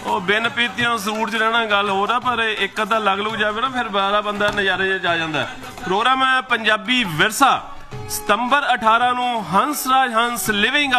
ਉਹ ਬਿਨ ਪੀਤਿਆਂ ਸੂਟ 'ਚ ਰਹਿਣਾ ਗੱਲ ਹੋਰ ਆ, ਪਰ ਇੱਕ ਅੱਧਾ ਲੱਗ ਲੁੱਗ ਜਾਵੇ ਨਾ ਫਿਰ ਬਾਰਾ ਬੰਦਾ ਨਜ਼ਾਰੇ 'ਚ ਆ ਜਾਂਦਾ। ਪ੍ਰੋਗਰਾਮ ਹੈ ਪੰਜਾਬੀ ਵਿਰਸਾ, ਸਤੰਬਰ 18 ਨੂੰ ਹੰਸਰਾਜ ਹੰਸ ਲਿਵਿੰਗ